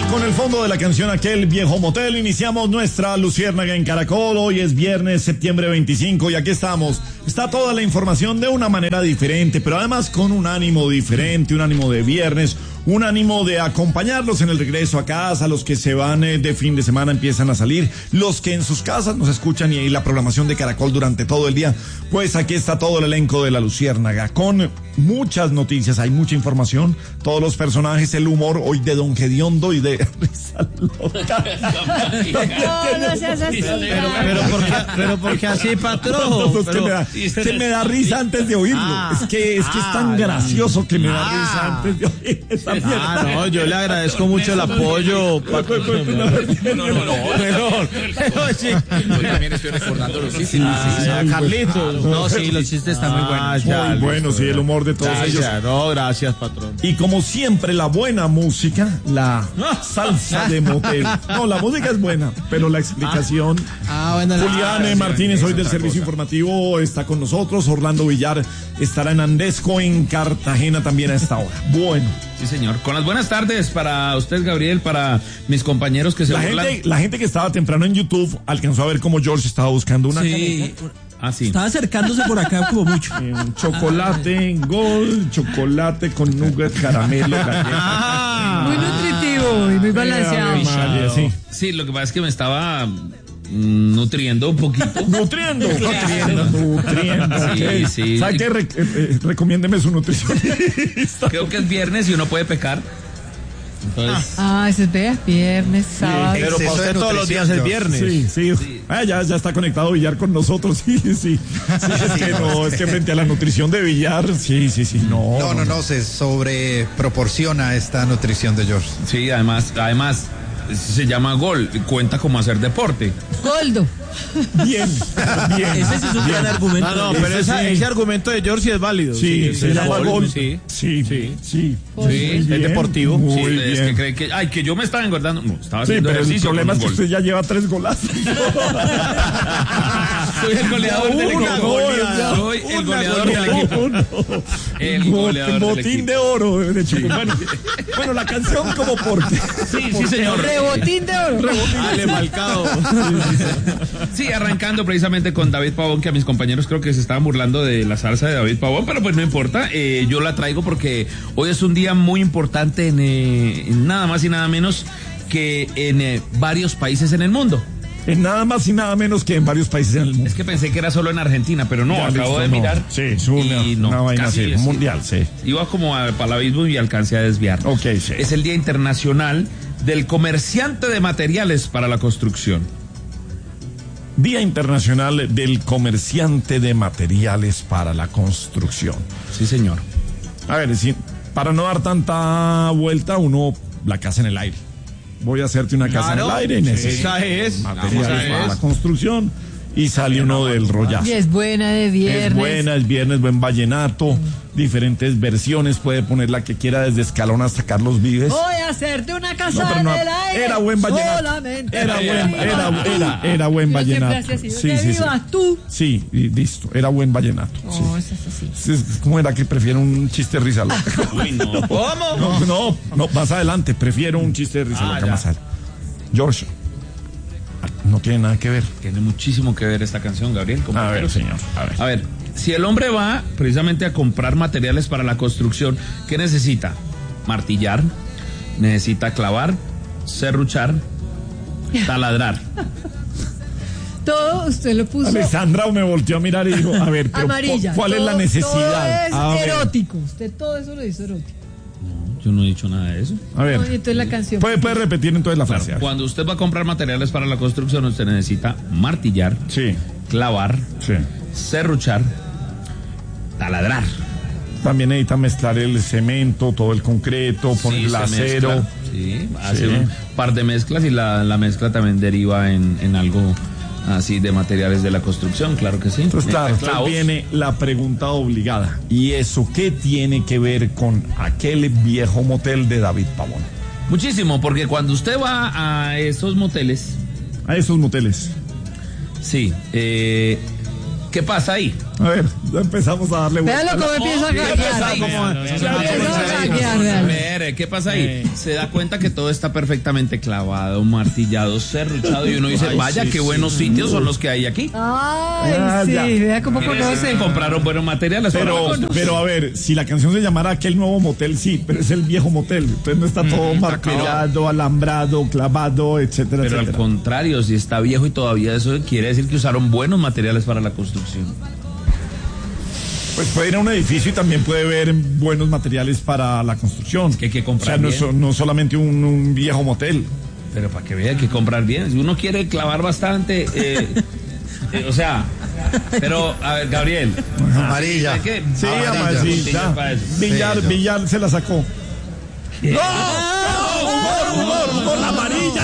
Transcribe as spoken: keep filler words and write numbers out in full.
Con el fondo de la canción Aquel Viejo Motel iniciamos nuestra Luciérnaga en Caracol. Hoy es viernes, septiembre veinticinco, y aquí estamos. Está toda la información de una manera diferente, pero además con un ánimo diferente, un ánimo de viernes, un ánimo de acompañarlos en el regreso a casa. Los que se van eh, de fin de semana empiezan a salir, los que en sus casas nos escuchan, y la programación de Caracol durante todo el día. Pues aquí está todo el elenco de la Luciérnaga con muchas noticias, hay mucha información, todos los personajes, el humor hoy de Don Gediondo y de Risa Loca. No, no seas así. Pero, pero, ¿por qué, pero ¿por qué así, patrón? No, no, es, pero, que me da, es que me da risa antes de oírlo. Ah, es que es que es tan ah, no, que me da ah, risa antes de oír esa mierda. Ah, no, yo le agradezco mucho el apoyo. No, no, no, mejor. Yo también estoy recordando los chistes. Ah, Carlitos. No, sí, los chistes están muy buenos. Ya, muy bueno, sí, el humor de todos ya, ellos. ya, no, gracias, patrón. Y como siempre, la buena música, la salsa de motel. No, la música es buena, pero la explicación. Ah, bueno, la- Julián ah, Martínez, sí, hoy es del otra Servicio cosa. Informativo, está con nosotros. Orlando Villar estará en Andesco, en Cartagena también a esta hora. Bueno, Sí, señor. Con las buenas tardes para usted, Gabriel, para mis compañeros que se la burlan. gente, la gente que estaba temprano en YouTube alcanzó a ver cómo George estaba buscando una Sí, Ah, sí. estaba acercándose por acá como mucho. caneca, un chocolate en gol, chocolate con nugget, caramelo, galleta. Muy nutritivo y muy balanceado. Ave María, sí. Sí, lo que pasa es que me estaba mm, nutriendo un poquito. Nutriendo, nutriendo, nutriendo. Sí, ok. sí. ¿Sabe qué? Re- eh, eh, recomiéndeme su nutricionista. Creo que es viernes y uno puede pecar. Entonces, Ah, ese es vea, viernes, sábado. Pero para Exceso usted de todos los días nutrición, es George. viernes. Sí, sí. Ah, ya, ya está conectado Villar con nosotros. Sí, sí. Sí, es que no, es que frente a la nutrición de Villar, sí, sí, sí. No, No, no, no, se sobreproporciona esta nutrición de George. sí, además, además se llama gol, cuenta como hacer deporte. Goldo. Bien, bien. Ese sí es un gran argumento. No, no, pero Ese esa- sí. ese argumento de George sí es válido. Sí, se es llama gol, gol. Sí. Sí, sí, sí. Gol. Sí, Es bien, deportivo. Muy Sí, es que bien. cree que, ay, que yo me estaba engordando. No, estaba Sí, haciendo pero el ejercicio. problema es con que un gol. usted ya lleva tres golazos. Soy el goleador del Una equipo. goleada. Soy el goleador del equipo. El Bot- goleador del botín equipo. de oro de Chico. Bueno, bueno, la canción como porque. Sí, sí, señor. Rebotín de oro. Dale, Falcao. Sí, arrancando precisamente con David Pavón, que a mis compañeros creo que se estaban burlando de la salsa de David Pavón, pero pues no importa, eh, yo la traigo porque hoy es un día muy importante en, eh, en nada más y nada menos que en eh, varios países en el mundo. En nada más y nada menos que en varios países en el mundo. Es que pensé que era solo en Argentina, pero no, Ya, acabo listo, de no. mirar. Sí, es una, y no, una vaina casi así, es- mundial, sí. Iba como a, para el abismo y alcancé a desviar. Ok, sí. Es el Día Internacional del Comerciante de Materiales para la Construcción. Día Internacional del Comerciante de Materiales para la Construcción. Sí, señor. A ver, si, para no dar tanta vuelta, uno la casa en el aire. Voy a hacerte una casa Claro, en el aire y necesito esa es. materiales esa para es. la construcción. Y sale uno del rollazo. Y es buena de viernes. Es buena, es viernes, buen vallenato, diferentes versiones, puede poner la que quiera desde Escalón hasta Carlos Vives. Voy a hacerte una casa No, pero en no, el aire. era buen vallenato. Solamente Era que buen, vivas era, tú. era, era buen Yo siempre vallenato. hacía así, Sí, que sí, sí. vivas tú. Sí, y listo, era buen vallenato. No, sí. eso es así. Sí, es- ¿Cómo era que prefiero un chiste de risa loca? Uy, no. ¿Cómo? No, no, no, más adelante, prefiero un chiste de risa Ah, loca ya. más adelante. George, no tiene nada que ver. Tiene muchísimo que ver esta canción, Gabriel. A ver, compañeros. señor, a ver. A ver, si el hombre va precisamente a comprar materiales para la construcción, ¿qué necesita? Martillar, necesita clavar, serruchar, taladrar. Todo usted lo puso Alessandra me volteó a mirar y dijo, a ver, pero amarilla. ¿cuál es Todo- la necesidad? Todo A es ver, erótico. Usted todo eso lo hizo erótico. Yo no he dicho nada de eso. a ver. No, y entonces la canción. ¿Puede, puede repetir entonces la frase? A ver. Cuando usted va a comprar materiales para la construcción, usted necesita martillar, Sí, clavar, sí. serruchar, taladrar. También necesita mezclar el cemento, todo el concreto, poner Sí, el se acero. mezcla. Sí, hace Sí. un par de mezclas y la, la mezcla también deriva en, en algo así de materiales de la construcción, claro que sí. Entonces, claro, Mezcla entonces clavos. viene la pregunta obligada. ¿Y eso qué tiene que ver con aquel viejo motel de David Pavón? Muchísimo, porque cuando usted va a esos moteles, A esos moteles. sí, eh, ¿qué pasa ahí? A ver, ya empezamos a darle vuelta. Véalo cómo empieza a gaguear. A ver, ¿qué pasa ahí? Se da cuenta que todo está perfectamente clavado, martillado, serruchado y uno dice, Ay, vaya, sí, qué sí. buenos sitios son los que hay aquí. Ay, Ah, sí, ya. vea cómo Quiere decir conoce. que compraron buenos materiales. para la Pero, construcción. pero a ver, si la canción se llamara Aquel Nuevo Motel, sí, pero es el viejo motel. Entonces no está todo está martillado, alambrado, clavado, etcétera, Pero al etcétera. contrario, si está viejo y todavía eso quiere decir que usaron buenos materiales para la construcción. Pues puede ir a un edificio y también puede ver buenos materiales para la construcción. que hay que comprar O sea, no, bien. so- no solamente un, un viejo motel. Pero para que vea, hay que comprar bien. Si uno quiere clavar bastante, eh, eh, o sea, pero, a ver, Gabriel. Amarilla. ¿hay que- Sí, Amarilla. además, sí, puntillas ya. para eso? Villar, Sí, yo- Villar se la sacó. ¡No! ¡Humor, humor, humor! ¡La amarilla!